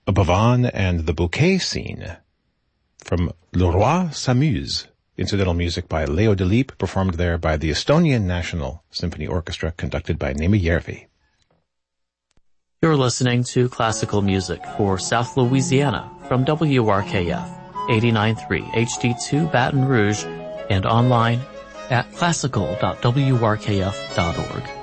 Bhavan and the Bouquet Scene from Le Roi s'amuse. Incidental music by Leo Delip, performed there by the Estonian National Symphony Orchestra, conducted by Neeme Järvi. You're listening to classical music for South Louisiana from WRKF 89.3 HD2 Baton Rouge and online at classical.wrkf.org.